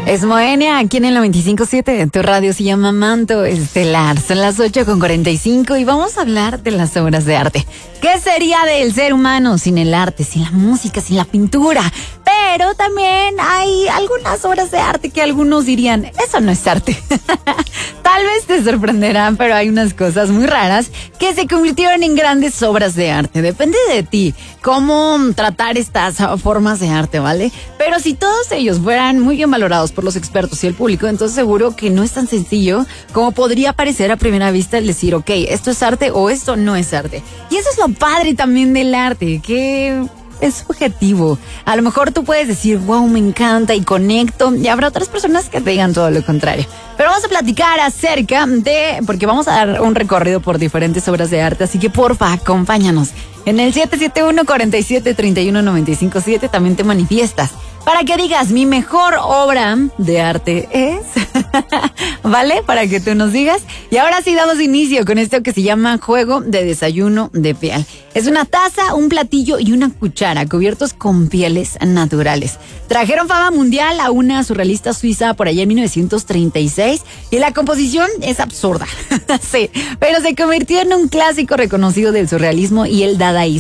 Es Moenia, aquí en el 95.7, tu radio se llama Manto Estelar. Son las 8:45 y vamos a hablar de las obras de arte. ¿Qué sería del ser humano sin el arte, sin la música, sin la pintura? Pero también hay algunas obras de arte que algunos dirían, eso no es arte. Tal vez te sorprenderán, pero hay unas cosas muy raras que se convirtieron en grandes obras de arte. Depende de ti cómo tratar estas formas de arte, ¿vale? Pero si todos ellos fueran muy bien valorados por los expertos y el público, entonces seguro que no es tan sencillo como podría parecer a primera vista el decir, ok, esto es arte o esto no es arte. Y eso es lo padre también del arte, que es subjetivo. A lo mejor tú puedes decir, wow, me encanta y conecto, y habrá otras personas que te digan todo lo contrario. Pero vamos a platicar acerca de, porque vamos a dar un recorrido por diferentes obras de arte, así que porfa, acompáñanos. En el 771-47-31-95.7 también te manifiestas para que digas, mi mejor obra de arte es, ¿vale? Para que tú nos digas. Y ahora sí damos inicio con esto que se llama Juego de Desayuno de Piel. Es una taza, un platillo y una cuchara cubiertos con pieles naturales. Trajeron fama mundial a una surrealista suiza por allá en 1936 y la composición es absurda. Sí, pero se convirtió en un clásico reconocido del surrealismo y el dadaísmo.